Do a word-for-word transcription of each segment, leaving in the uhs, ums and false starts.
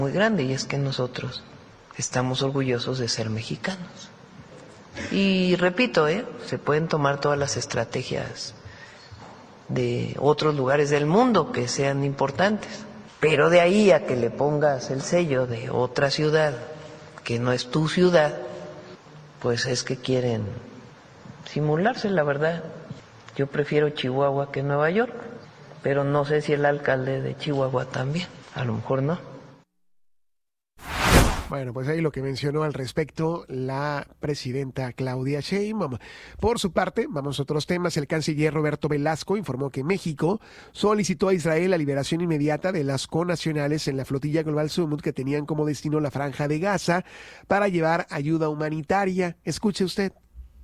muy grande, y es que nosotros estamos orgullosos de ser mexicanos. Y repito, ¿eh? se pueden tomar todas las estrategias de otros lugares del mundo que sean importantes, pero de ahí a que le pongas el sello de otra ciudad que no es tu ciudad, pues es que quieren simularse, la verdad. Yo prefiero Chihuahua que Nueva York, pero no sé si el alcalde de Chihuahua también, a lo mejor no. Bueno, pues ahí lo que mencionó al respecto la presidenta Claudia Sheinbaum. Por su parte, vamos a otros temas. El canciller Roberto Velasco informó que México solicitó a Israel la liberación inmediata de las connacionales en la flotilla Global Summit que tenían como destino la Franja de Gaza para llevar ayuda humanitaria. Escuche usted.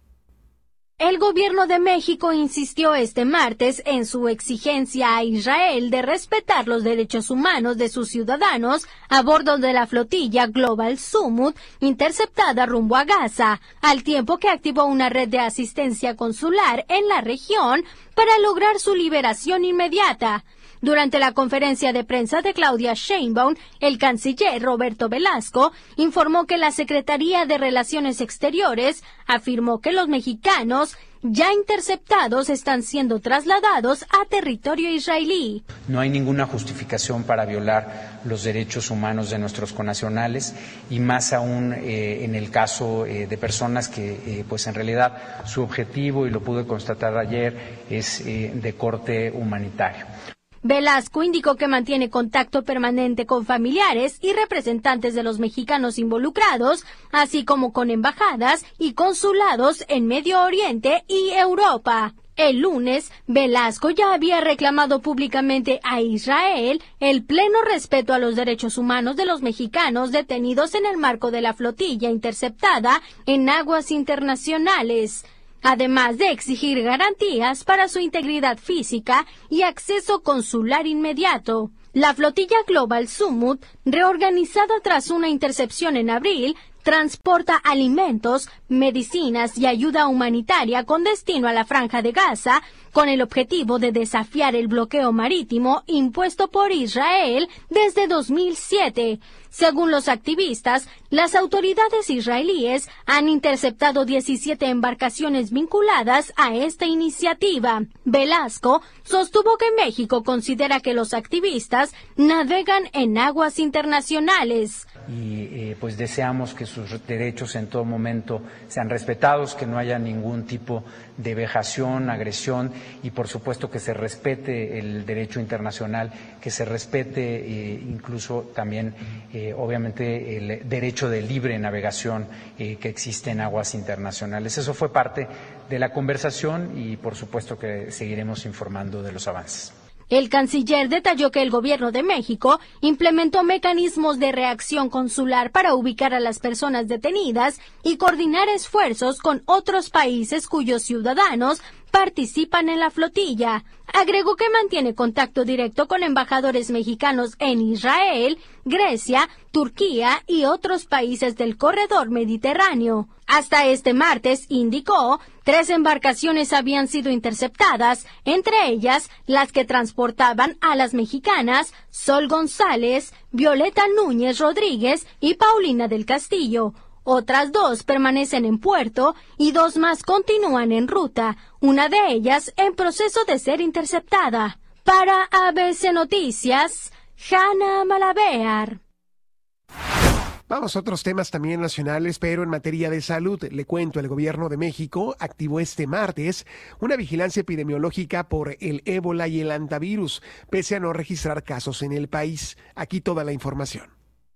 El gobierno de México insistió este martes en su exigencia a Israel de respetar los derechos humanos de sus ciudadanos a bordo de la flotilla Global Summit interceptada rumbo a Gaza, al tiempo que activó una red de asistencia consular en la región para lograr su liberación inmediata. Durante la conferencia de prensa de Claudia Sheinbaum, el canciller Roberto Velasco informó que la Secretaría de Relaciones Exteriores afirmó que los mexicanos ya interceptados están siendo trasladados a territorio israelí. No hay ninguna justificación para violar los derechos humanos de nuestros connacionales y más aún eh, en el caso eh, de personas que, eh, pues en realidad, su objetivo, y lo pude constatar ayer, es eh, de corte humanitario. Velasco indicó que mantiene contacto permanente con familiares y representantes de los mexicanos involucrados, así como con embajadas y consulados en Medio Oriente y Europa. El lunes, Velasco ya había reclamado públicamente a Israel el pleno respeto a los derechos humanos de los mexicanos detenidos en el marco de la flotilla interceptada en aguas internacionales, además de exigir garantías para su integridad física y acceso consular inmediato. La flotilla Global Summit, reorganizada tras una intercepción en abril, transporta alimentos, medicinas y ayuda humanitaria con destino a la Franja de Gaza, con el objetivo de desafiar el bloqueo marítimo impuesto por Israel desde dos mil siete. Según los activistas, las autoridades israelíes han interceptado diecisiete embarcaciones vinculadas a esta iniciativa. Velasco sostuvo que México considera que los activistas navegan en aguas internacionales. Y eh, pues deseamos que sus derechos en todo momento sean respetados, que no haya ningún tipo de vejación, agresión y por supuesto que se respete el derecho internacional, que se respete eh, incluso también eh, obviamente el derecho de libre navegación eh, que existe en aguas internacionales. Eso fue parte de la conversación y por supuesto que seguiremos informando de los avances. El canciller detalló que el gobierno de México implementó mecanismos de reacción consular para ubicar a las personas detenidas y coordinar esfuerzos con otros países cuyos ciudadanos participan en la flotilla. Agregó que mantiene contacto directo con embajadores mexicanos en Israel, Grecia, Turquía y otros países del corredor mediterráneo. Hasta este martes, indicó, tres embarcaciones habían sido interceptadas, entre ellas las que transportaban a las mexicanas Sol González, Violeta Núñez Rodríguez y Paulina del Castillo. Otras dos permanecen en puerto y dos más continúan en ruta, una de ellas en proceso de ser interceptada. Para A B C Noticias, Hanna Malabear. Vamos a otros temas también nacionales, pero en materia de salud. Le cuento, el gobierno de México activó este martes una vigilancia epidemiológica por el ébola y el hantavirus, pese a no registrar casos en el país. Aquí toda la información.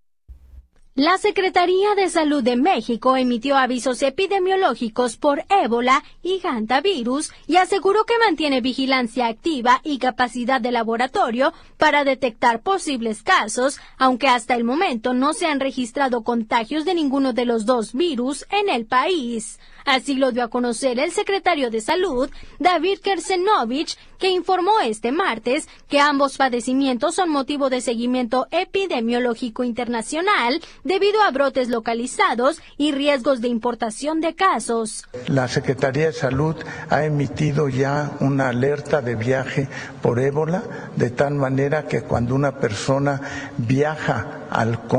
La Secretaría de Salud de México emitió avisos epidemiológicos por ébola y hantavirus y aseguró que mantiene vigilancia activa y capacidad de laboratorio para detectar posibles casos, aunque hasta el momento no se han registrado contagios de ninguno de los dos virus en el país. Así lo dio a conocer el secretario de Salud, David Kersenovich, que informó este martes que ambos padecimientos son motivo de seguimiento epidemiológico internacional debido a brotes localizados y riesgos de importación de casos. La Secretaría de Salud ha emitido ya una alerta de viaje por ébola, de tal manera que cuando una persona viaja al